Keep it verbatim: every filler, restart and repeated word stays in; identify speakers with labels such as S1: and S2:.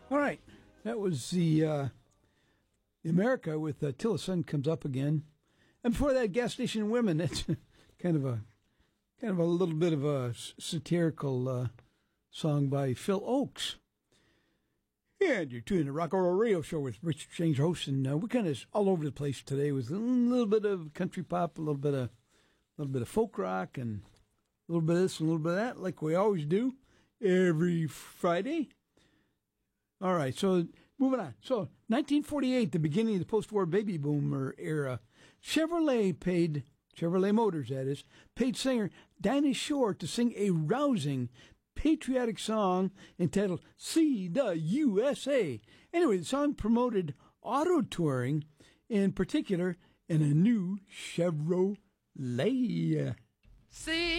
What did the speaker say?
S1: All right, that was the uh, the America with uh, Till the Sun Comes Up Again, and before that, Gas Station Women. That's kind of a kind of a little bit of a satirical uh, song by Phil Oakes. And you're tuning to Rock and Roll Radio Show with Richard James, host, and uh, we're kind of all over the place today with a little bit of country pop, a little bit of a little bit of folk rock, and a little bit of this and a little bit of that, like we always do every Friday. All right, so moving on. So, nineteen forty-eight, the beginning of the post-war baby boomer era, Chevrolet paid, Chevrolet Motors that is, paid singer Dinah Shore to sing a rousing patriotic song entitled See the U S A. Anyway, the song promoted auto touring, in particular, in a new Chevrolet.
S2: See